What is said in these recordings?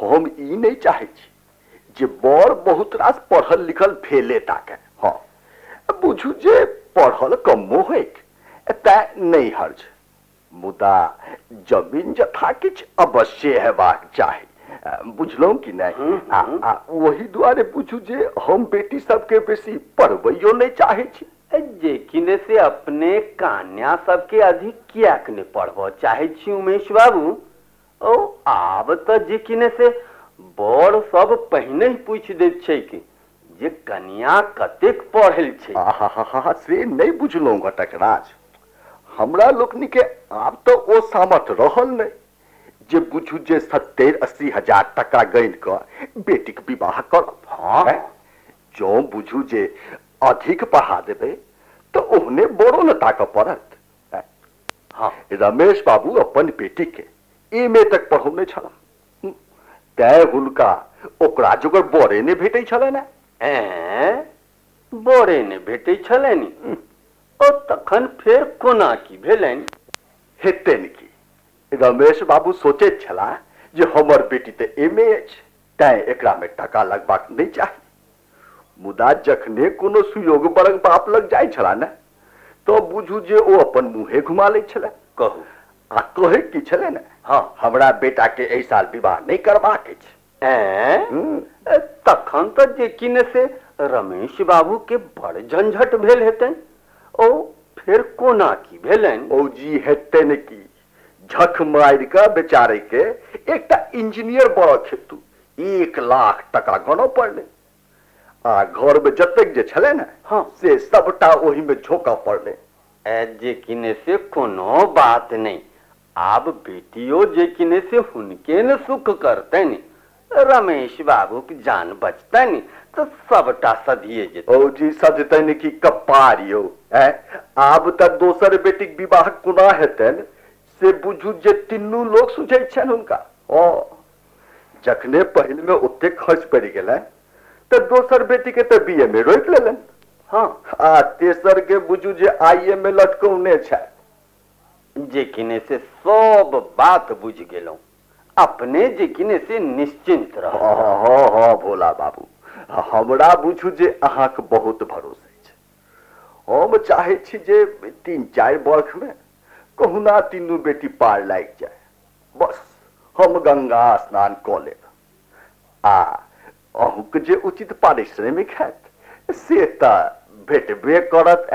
हम ई नहीं चाहे छी जे बर बहुत रास पढ़ल लिखल फेले ताके। हाँ बुझू जे पढ़ल कमो होइक तैं नहीं हर्ज, मुदा जमीन जथा किछ अवश्य हेबाक चाही, बुझलौं कि नहीं? वही दुआरे बुझू जे हम बेटी सबके बेसी पढ़बैयो नहीं चाहे छी। जेकिने से अपने कन्या सबके अधिक कियाक ने पढ़ब चाहे छी उमेश बाबू? ओ आब तो जेकिने से बड़ सब पहिने ही पूछ दैत छै कि जे कन्या कतेक पढ़ल छै। से नहीं बुझलौं घटकराज, हमरा लोकनि के आब तो ओ सामर्थ रहल नहीं जे बुझू जे 70-80 हजार टका गैन क बेटी के विवाह करब। हाँ जो बुझू जे अधिक पढ़ा देबे तो ओहने बड़ो न ताक पड़त। हाँ रमेश बाबू अपन बेटी के एमे तक पढ़ौने छला, तै हुनका ओकरा जोगर बड़े ने भेटै छले ना। बड़े ने भेटै छलनि ओ तखन फेर कोना की भेलनि? हेतैन की रमेश बाबू सोचे छला जे हमर बेटी ते एमे अछि, तै एकरा में टका लगबाक नहीं चाही, मुदा जखने कोनो सुयोग बरग बाप लग जाय छला ने तो बुझू जे ओ अपन मुंहे घुमा लै छला। कहू आ कहे की छले ने, हाँ हमरा बेटा के एहि साल विवाह नहीं करबाक अछि। तखन तो जेकिने से रमेश बाबू के बड़ झंझट भेल हेतैन, ओ फिर कोना की भेलनि? ओ जी हेतैन की झक मार के बेचारे के एकटा इंजीनियर बड़ हेतु 1 लाख टका गनो पड़ले, आ घर में जतेक जे छले ने हाँ से सबटा ओही में झोंका पड़ले। जेकिने से कोनो बात नहीं, आब बेटियो जेकिने से हुनके न सुख करतैन, रमेश बाबू की जान बचतैन तो सबटा सधिए जेतै। ओ जी सजतैन की कपारियो, आब त दोसर बेटी के विवाह कोना हेतैन से बुझू जे तीनू लोग सुझै छन हुनका। ओ जखने पहिल में ओते खर्च पड़ गेलै तो दोसर बेटी के तो बीए में रोक लेलन। हाँ आ तेसर के बुझू जे आईए में लटकौने छै। जेकिने से सब बात बुझ गेलौं, अपने जेकिने से निश्चिंत रह। हाँ भोला बाबू, हमरा बुझू जे अहाँ के बहुत भरोसा छै। हम चाहे छी जे 3-4 वर्ष में कहुना तीनू बेटी पार लाग जाए, बस हम गंगा स्नान क लेब, आ अहूँ के जे उचित पारिश्रमिक हैत से त भेटबे करत।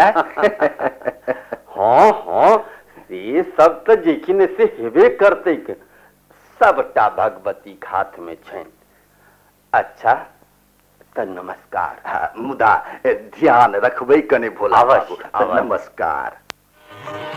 हाँ से सब तो जेकिने से हेबे करते के, सबटा भगवती के हाथ में छन। अच्छा तो नमस्कार। मुदा ध्यान रखबे कने भोला बाबू। नमस्कार।